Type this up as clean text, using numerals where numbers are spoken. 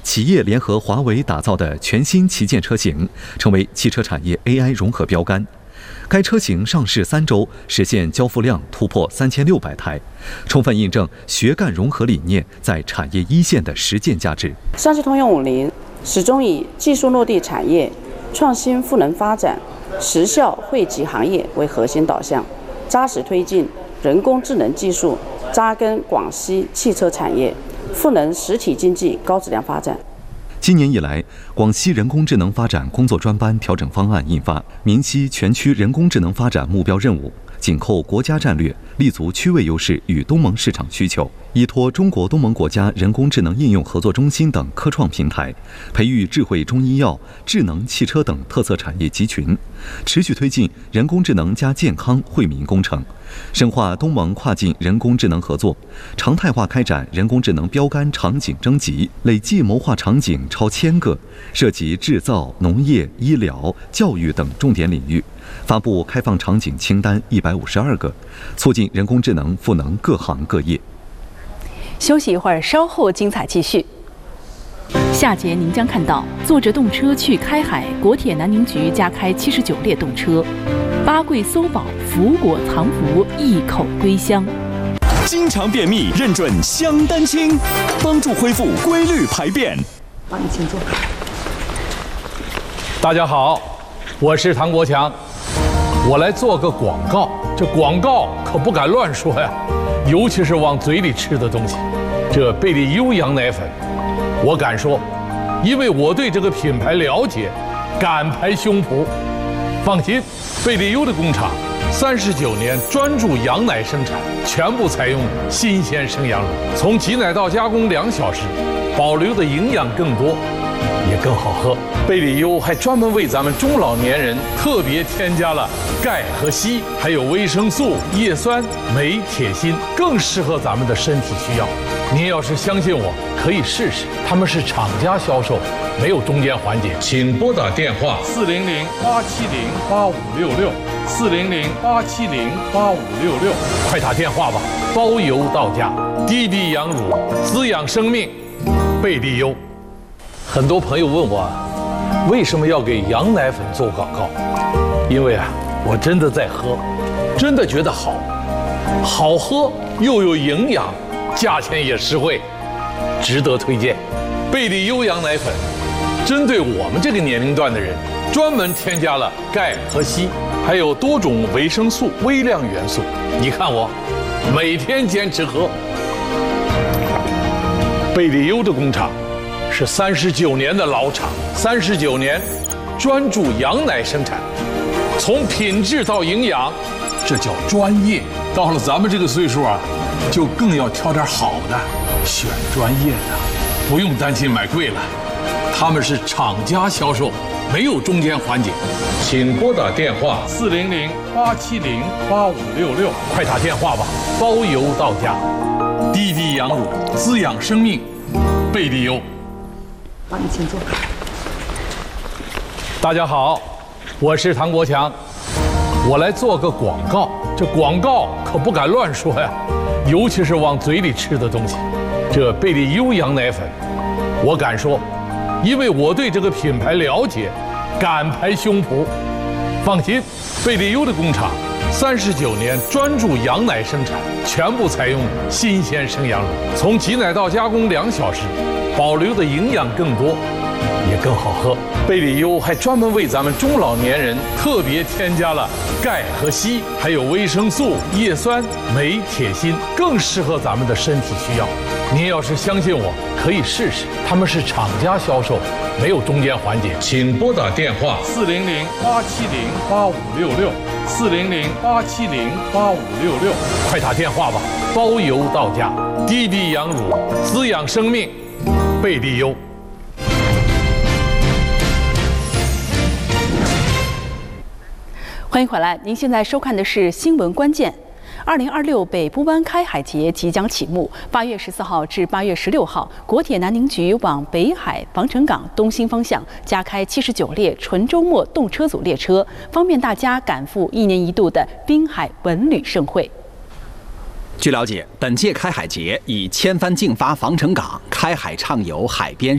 企业联合华为打造的全新旗舰车型，成为汽车产业 AI 融合标杆。该车型上市3周，实现交付量突破3600台，充分印证学干融合理念在产业一线的实践价值。 上汽通用50始终以技术落地产业、创新赋能发展、实效惠及行业为核心导向，扎实推进人工智能技术扎根广西汽车产业，赋能实体经济高质量发展。 今年以来，广西人工智能发展工作专班调整方案印发，明晰全区人工智能发展目标任务，紧扣国家战略，立足区位优势与东盟市场需求，依托中国东盟国家人工智能应用合作中心等科创平台，培育智慧中医药、智能汽车等特色产业集群，持续推进人工智能加健康惠民工程，深化东盟跨境人工智能合作，常态化开展人工智能标杆场景征集，累计谋划场景超1000个，涉及制造、农业、医疗、教育等重点领域，发布开放场景清单152个，促进人工智能赋能各行各业。 休息一会儿，稍后精彩继续。下节您将看到坐着动车去开海，国铁南宁局加开79列动车，八柜搜宝，福果藏福，一口归乡。 经常便秘认准香丹清，帮助恢复规律排便。 你请坐。 大家好，我是唐国强，我来做个广告。这广告可不敢乱说呀，尤其是往嘴里吃的东西。这贝利优羊奶粉，我敢说，因为我对这个品牌了解，敢拍胸脯。放心，贝利优的工厂39年专注羊奶生产，全部采用新鲜生羊乳，从挤奶到加工2小时，保留的营养更多，也更好喝。贝利优还专门为咱们中老年人特别添加了钙和硒，还有维生素、叶酸、镁、铁、锌，更适合咱们的身体需要。您要是相信我，可以试试。他们是厂家销售，没有中间环节。请拨打电话400-870-8566，400-870-8566，快打电话吧，包邮到家。滴滴羊乳，滋养生命，贝利优。很多朋友问我，为什么要给羊奶粉做广告？因为我真的在喝，真的觉得好喝又有营养，价钱也实惠，值得推荐。贝利优羊奶粉针对我们这个年龄段的人，专门添加了钙和硒，还有多种维生素、微量元素。你看我每天坚持喝。贝利优的工厂是39年的老厂，39年专注羊奶生产，从品质到营养，这叫专业。到了咱们这个岁数就更要挑点好的，选专业的，不用担心买贵了。他们是厂家销售，没有中间环节。请拨打电话400-870-8566，快打电话吧，包邮到家。滴滴羊乳，滋养生命，贝利优。 你请坐。 大家好，我是唐国强，我来做个广告。这广告可不敢乱说呀，尤其是往嘴里吃的东西。这贝利优羊奶粉，我敢说，因为我对这个品牌了解，敢拍胸脯。放心，贝利优的工厂39年专注羊奶生产，全部采用新鲜生羊乳，从挤奶到加工2小时，保留的营养更多，也更好喝。贝利优还专门为咱们中老年人特别添加了钙和硒，还有维生素、叶酸、镁、铁、锌，更适合咱们的身体需要。您要是相信我，可以试试。他们是厂家销售，没有中间环节。请拨打电话400-870-8566，400-870-8566，快打电话吧，包邮到家。滴滴羊乳，滋养生命，贝利优。 欢迎回来，您现在收看的是新闻关键。2026北部湾开海节即将启幕，8月14号至8月16号，国铁南宁局往北海、防城港、东兴方向加开79列纯周末动车组列车，方便大家赶赴1年1度的滨海文旅盛会。 据了解，本届开海节以千帆竞发防城港、开海畅游海边